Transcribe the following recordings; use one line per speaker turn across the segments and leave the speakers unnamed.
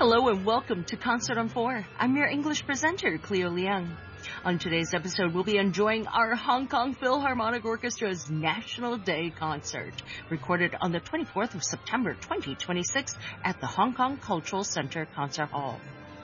Hello and welcome to Concert on 4. I'm your English presenter, Cleo Liang. On today's episode, we'll be enjoying our Hong Kong Philharmonic Orchestra's National Day concert, recorded on the 24th of September 2026 at the Hong Kong Cultural Center Concert Hall.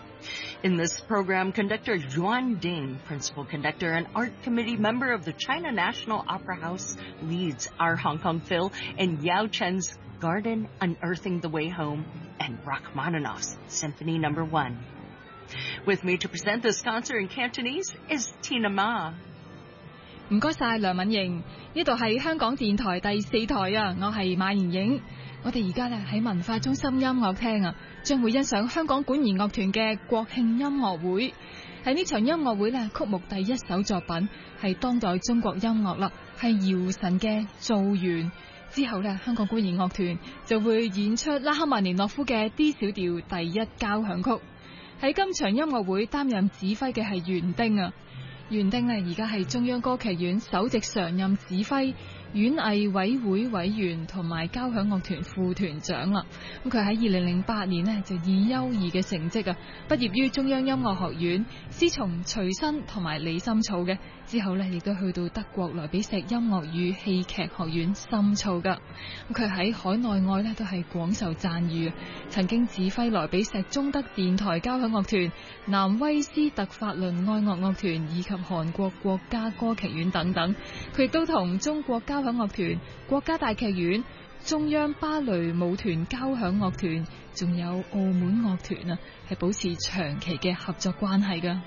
In this program, conductor Yuan Ding, principal conductor and art committee member of the China National Opera House, leads our Hong Kong Phil in Yao Chen's Garden Unearthing the Way Home and Rachmaninoff's Symphony No. 1. With me to present this concert in Cantonese is Tina Ma.
唔該晒梁敏瑩，呢度係香港電台第4台啊，我係馬妍影。我哋而家咧喺文化中心音樂廳啊，將會欣賞香港管弦樂團嘅國慶音樂會。喺呢場音樂會咧，曲目第一首作品係當代中國音樂啦，係姚晨嘅《造園》。之後咧，香港管弦樂團就會演出拉赫曼尼諾夫嘅 D 小調第一交響曲。喺今場音樂會擔任指揮嘅係袁丁啊。袁丁呢，而家係中央歌劇院首席常任指揮、院藝委會委員同埋交響樂團副團長啦。咁佢喺2008年呢，就以優異嘅成績啊，畢業於中央音樂學院，師從徐新同埋李森草嘅。之後呢，亦都去到德國萊比錫音樂與戲劇學院深造噶。咁佢喺海內外呢，都係廣受讚譽，曾經指揮萊比錫中德電台交響樂團、南威斯特法倫愛樂樂團以及韓國國家歌劇院等等。佢亦都同中國交響樂團、國家大劇院、中央芭蕾舞團交響樂團，仲有澳門樂團啊，係保持長期嘅合作關係噶。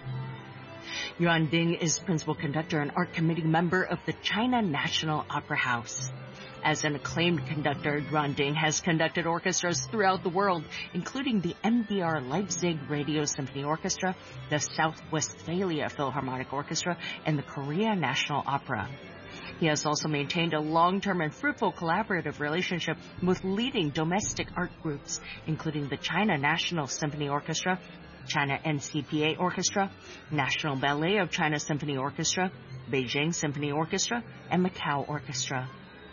Yuan Ding is principal conductor and art committee member of the China National Opera House. As an acclaimed conductor, Yuan Ding has conducted orchestras throughout the world, including the MDR Leipzig Radio Symphony Orchestra, the South Westphalia Philharmonic Orchestra, and the Korea National Opera. He has also maintained a long-term and fruitful collaborative relationship with leading domestic art groups, including the China National Symphony Orchestra, China NCPA Orchestra, National Ballet of China Symphony Orchestra, Beijing Symphony Orchestra, and Macau Orchestra.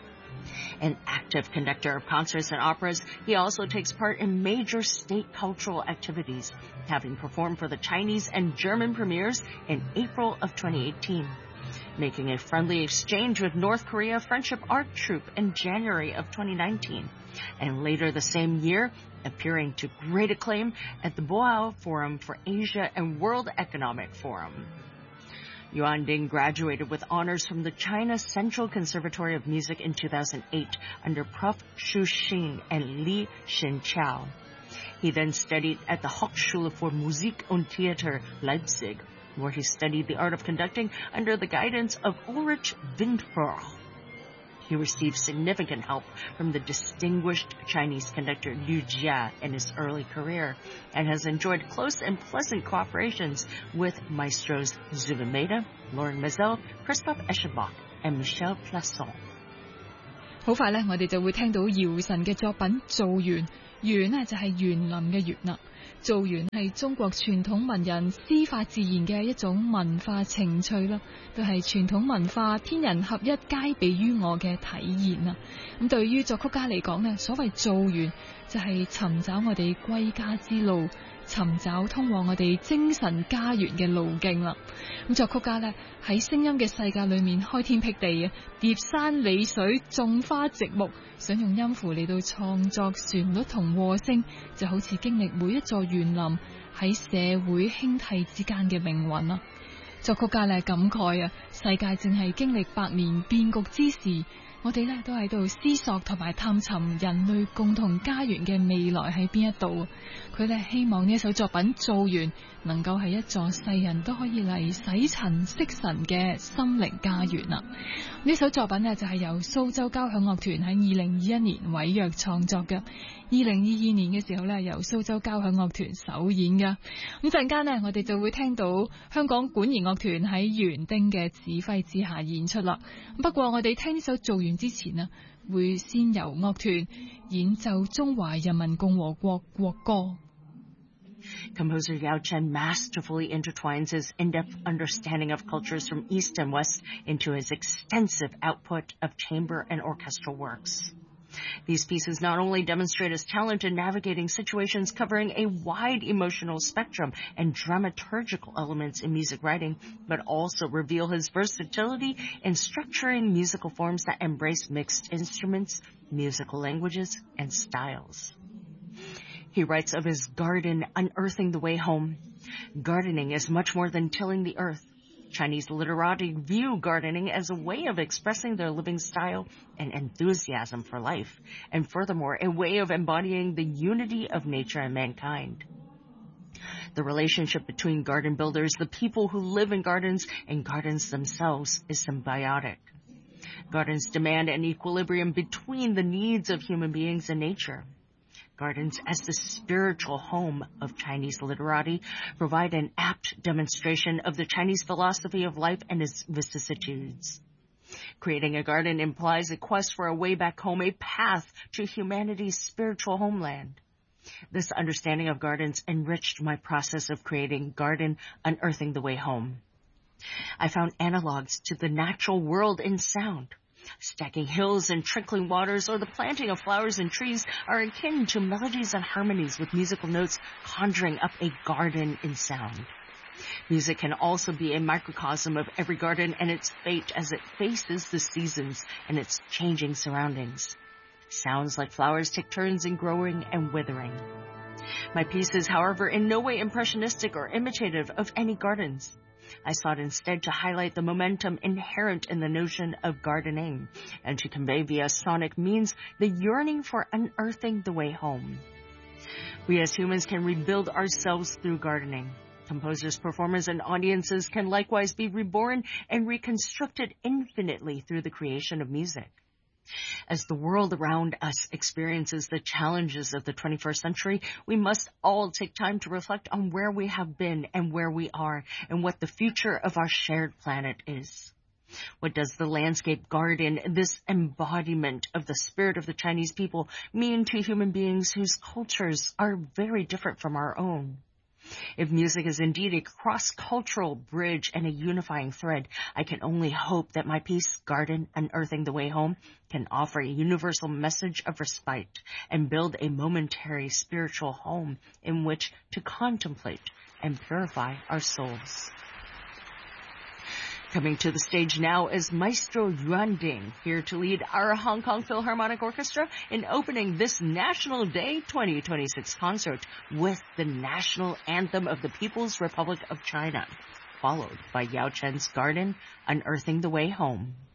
An active conductor of concerts and operas, he also takes part in major state cultural activities, having performed for the Chinese and German premieres in April of 2018. Making a friendly exchange with North Korea Friendship Art Troupe in January of 2019, and later the same year, appearing to great acclaim at the Boao Forum for Asia and World Economic Forum. Yuan Ding graduated with honors from the China Central Conservatory of Music in 2008 under Prof. Xu Xing and Li Xinqiao. He then studied at the Hochschule für Musik und Theater Leipzig, where he studied the art of conducting under the guidance of Ulrich Windfuhr. He received significant help from the distinguished Chinese conductor Liu Jia in his early career and has enjoyed close and pleasant cooperations with maestros Zubin Mehta, Lauren Mazel, Christoph Eschenbach, and Michel Plasson.
好快呢，我哋就會聽到姚晨嘅作品《造園》，園呢就係園林嘅園啦。造園係中國傳統文人師法自然嘅一種文化情趣啦，都係傳統文化天人合一皆備於我嘅體現啊！咁對於作曲家嚟講呢，所謂造園就係尋找我哋歸家之路，尋找通往我哋精神家園嘅路徑啦。咁作曲家呢，喺聲音嘅世界裏面開天闢地啊，疊山理水，種花植木，想用音符嚟到創作旋律同和聲，就好似經歷每一座園林喺社會興替之間嘅命運啦。作曲家呢感慨啊，世界正係經歷百年變局之時，我哋呢都喺度思索同埋探尋人類共同家園嘅未來喺邊一度。佢呢希望呢一首作品造園能夠係一座世人都可以嚟洗塵釋神嘅心靈家園啦。呢首作品呢就係由蘇州交響樂團喺2021年委約創作嘅，2022年嘅時候呢由蘇州交響樂團首演嘅。咁陣間呢我哋就會聽到香港管弦樂團喺袁丁嘅指揮之下演出啦。不過我哋聽呢首造園之前呢，會先由樂團演奏中華人民共和國國歌。
Composer Yao Chen masterfully intertwines his in-depth understanding of cultures from East and West into his extensive output of chamber and orchestral works. These pieces not only demonstrate his talent in navigating situations covering a wide emotional spectrum and dramaturgical elements in music writing, but also reveal his versatility in structuring musical forms that embrace mixed instruments, musical languages, and styles. He writes of his garden unearthing the way home. Gardening is much more than tilling the earth. Chinese literati view gardening as a way of expressing their living style and enthusiasm for life, and furthermore, a way of embodying the unity of nature and mankind. The relationship between garden builders, the people who live in gardens, and gardens themselves is symbiotic. Gardens demand an equilibrium between the needs of human beings and nature. Gardens, as the spiritual home of Chinese literati, provide an apt demonstration of the Chinese philosophy of life and its vicissitudes. Creating a garden implies a quest for a way back home, a path to humanity's spiritual homeland. This understanding of gardens enriched my process of creating Garden Unearthing the Way Home. I found analogs to the natural world in sound. Stacking hills and trickling waters or the planting of flowers and trees are akin to melodies and harmonies with musical notes conjuring up a garden in sound. Music can also be a microcosm of every garden and its fate as it faces the seasons and its changing surroundings. Sounds like flowers take turns in growing and withering. My piece is, however, in no way impressionistic or imitative of any gardens. I sought instead to highlight the momentum inherent in the notion of gardening and to convey via sonic means the yearning for unearthing the way home. We as humans can rebuild ourselves through gardening. Composers, performers, and audiences can likewise be reborn and reconstructed infinitely through the creation of music. As the world around us experiences the challenges of the 21st century, we must all take time to reflect on where we have been and where we are and what the future of our shared planet is. What does the landscape garden, this embodiment of the spirit of the Chinese people, mean to human beings whose cultures are very different from our own? If music is indeed a cross-cultural bridge and a unifying thread, I can only hope that my piece, Garden Unearthing the Way Home, can offer a universal message of respite and build a momentary spiritual home in which to contemplate and purify our souls. Coming to the stage now is Maestro Yuan Ding, here to lead our Hong Kong Philharmonic Orchestra in opening this National Day 2026 concert with the national anthem of the People's Republic of China, followed by Yao Chen's Garden Unearthing the Way Home.